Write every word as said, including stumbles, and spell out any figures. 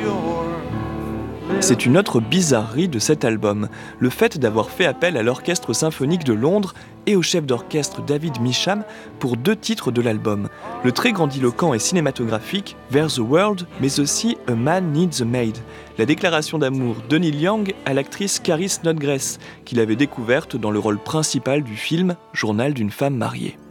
C'est une autre bizarrerie de cet album, le fait d'avoir fait appel à l'Orchestre symphonique de Londres et au chef d'orchestre David Measham pour deux titres de l'album, le très grandiloquent et cinématographique Vers the World, mais aussi A Man Needs a Maid, la déclaration d'amour de Neil Young à l'actrice Carrie Snodgrass, qu'il avait découverte dans le rôle principal du film Journal d'une femme mariée.